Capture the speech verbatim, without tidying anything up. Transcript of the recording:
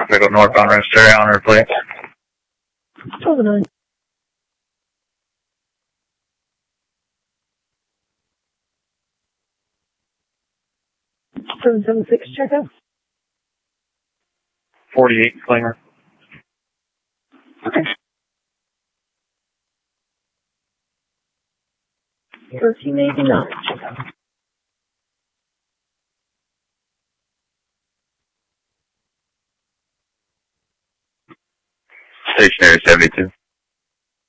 Pick up northbound Rim Stereo on replay. twelve nine. seven seven six, check out. forty-eight, Slinger. Okay. thirteen eighty-nine, check out. Stationary seventy-two.